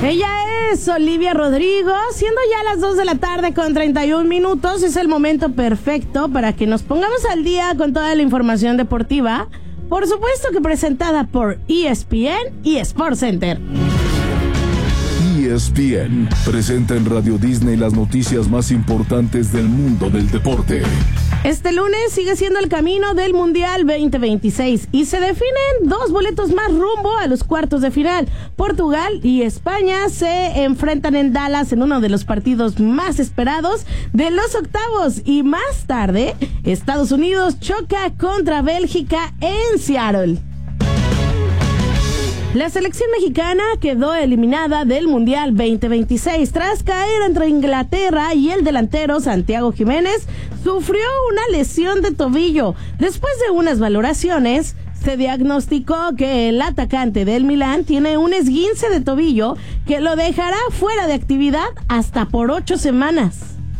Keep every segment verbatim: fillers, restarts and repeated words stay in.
Ella es Olivia Rodrigo, siendo ya las dos de la tarde con treinta y un minutos, es el momento perfecto para que nos pongamos al día con toda la información deportiva, por supuesto que presentada por E S P N y Sports Center. E S P N presenta en Radio Disney las noticias más importantes del mundo del deporte. Este lunes sigue siendo el camino del Mundial veinte veintiséis y se definen dos boletos más rumbo a los cuartos de final. Portugal y España se enfrentan en Dallas en uno de los partidos más esperados de los octavos, y más tarde Estados Unidos choca contra Bélgica en Seattle. La selección mexicana quedó eliminada del Mundial veinte veintiséis tras caer entre Inglaterra, y el delantero Santiago Jiménez sufrió una lesión de tobillo. Después de unas valoraciones, se diagnosticó que el atacante del Milán tiene un esguince de tobillo que lo dejará fuera de actividad hasta por ocho semanas.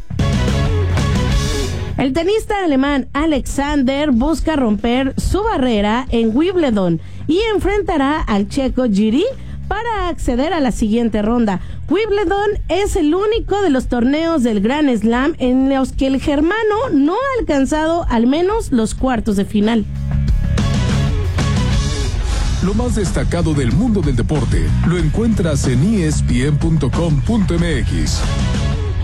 El tenista alemán Alexander busca romper su barrera en Wimbledon y enfrentará al checo Jiří para acceder a la siguiente ronda. Wimbledon es el único de los torneos del Grand Slam en los que el germano no ha alcanzado al menos los cuartos de final. Lo más destacado del mundo del deporte lo encuentras en E S P N punto com punto M X.